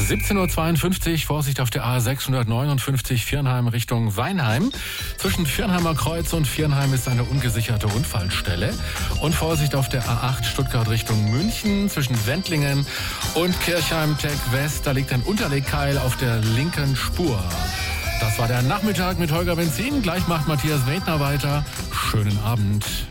17:52 Uhr, Vorsicht auf der A659 Viernheim Richtung Weinheim. Zwischen Viernheimer Kreuz und Viernheim ist eine ungesicherte Unfallstelle. Und Vorsicht auf der A8 Stuttgart Richtung München. Zwischen Wendlingen und Kirchheim-Tech West, da liegt ein Unterlegkeil auf der linken Spur. Das war der Nachmittag mit Holger Benzin. Gleich macht Matthias Wedner weiter. Schönen Abend.